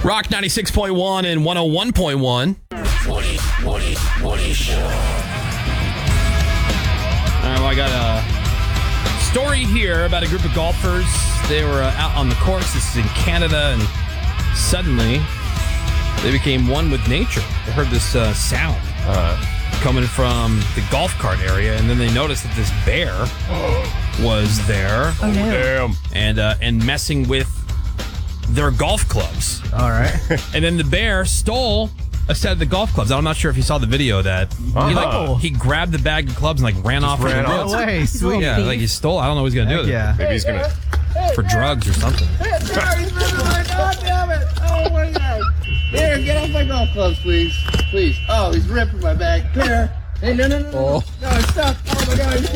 Rock 96.1 and 101.1. Woody Show. All right, well, I got a story here about a group of golfers. They were out on the course. This is in Canada, and suddenly they became one with nature. They heard this sound coming from the golf cart area, and then they noticed that this bear was there. Oh, no. Damn. And messing with their golf clubs. All right. And then the bear stole a set of the golf clubs. I'm not sure if you saw the video of that. He grabbed the bag of clubs and ran off. No way. Sweet. Yeah, like he stole. I don't know what he's going to do with it. Yeah. Maybe he's going to... For drugs or something. He's ripping my God damn it! Oh my God! Here, get off my golf clubs, please. Please. Oh, he's ripping my bag. Here. Hey, no. No, stop. Oh my God, he's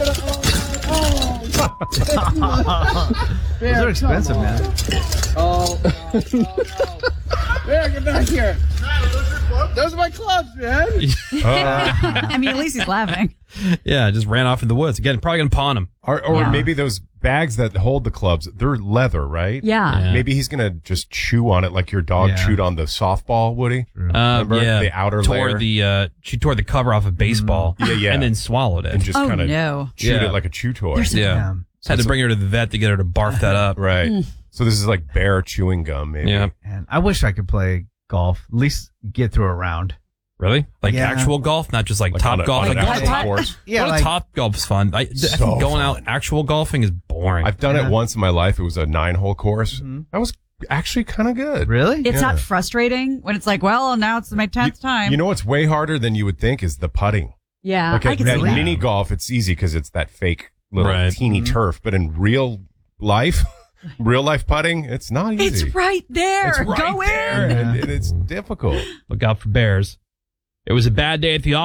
gonna... Those are expensive, man. Oh, no. Here, get back here. Those are my clubs, man. I mean, at least he's laughing. Yeah, just ran off in the woods. Again, probably going to pawn him. Or maybe those bags that hold the clubs, they're leather, right? Yeah. Maybe he's going to just chew on it like your dog chewed on the softball, Woody. Remember? Yeah. The outer layer. She tore the cover off a baseball. Yeah. And then swallowed it. And just kind of chewed Yeah. it like a chew toy. Yeah. Had to bring her to the vet to get her to barf that up. Right. So this is like bear chewing gum, maybe. Yeah. And I wish I could play golf. At least get through a round. Really? Like Yeah. actual golf, not just like on top a- golf. on an Like actual putt-putt? course. Yeah, Well, like top golf's fun. I So think going fun. out actual golfing is boring. I've done Yeah. it once in my life. It was a 9-hole course. That was actually kind of good. really. It's Yeah. not frustrating when it's like, well, now it's my 10th time. You know what's way harder than you would think is the putting. yeah, Like I at can that see that. mini golf, it's easy because it's that fake little Right. teeny turf. But in real life, real life putting, it's not easy. It's right there. It's right Go there, in. and it's difficult. Look out for bears. It was a bad day at the office.